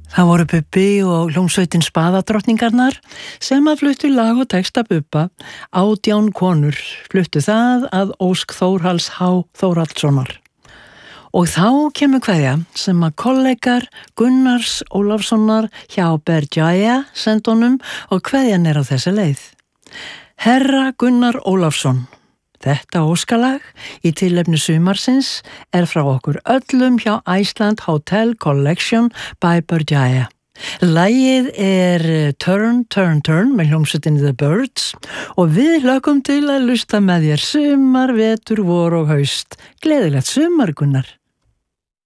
Það voru Bubbi og hljómsveitin Spaðadrottningarnar sem að fluttu lag og texta Bubba. 18 konur fluttu það að ósk Þórhalls H. Þórhallssonar. Og þá kemur kveðja sem að kollegar Gunnars Ólafssonar hjá Bergjæja sendunum og kveðjan á þessi leið. Herra Gunnar Ólafsson. Þetta óskalag í tilefni sumarsins frá okkur öllum hjá Iceland Hotel Collection by Bergjæja. Lagið Turn, Turn, Turn með hljómsveitinni The Birds og við hlökkum til að hlusta með þér sumar, vetur, vor og haust. Gleðilegt sumar, Gunnar.